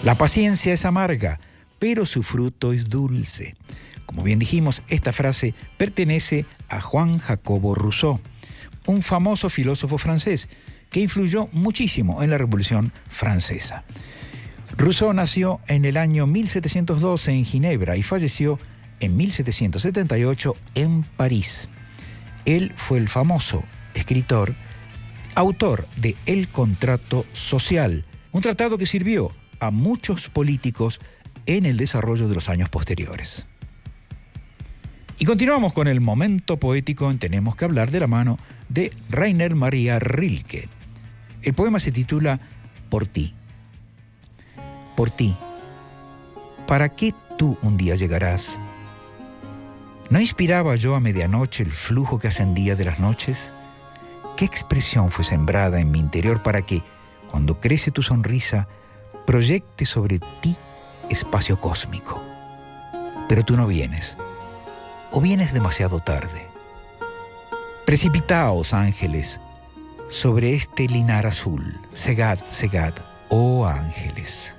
La paciencia es amarga, pero su fruto es dulce. Como bien dijimos, esta frase pertenece a Juan Jacobo Rousseau, un famoso filósofo francés que influyó muchísimo en la Revolución Francesa. Rousseau nació en el año 1712 en Ginebra y falleció en 1778 en París. Él fue el famoso escritor, autor de El Contrato Social, un tratado que sirvió a muchos políticos en el desarrollo de los años posteriores. Y continuamos con el momento poético en Tenemos que hablar de la mano de Rainer Maria Rilke. El poema se titula Por ti. Por ti. ¿Para qué tú un día llegarás? ¿No inspiraba yo a medianoche el flujo que ascendía de las noches? ¿Qué expresión fue sembrada en mi interior para que, cuando crece tu sonrisa, proyecte sobre ti espacio cósmico? Pero tú no vienes. ¿O vienes demasiado tarde? Precipitaos, ángeles, sobre este linar azul. Segad, segad, oh ángeles.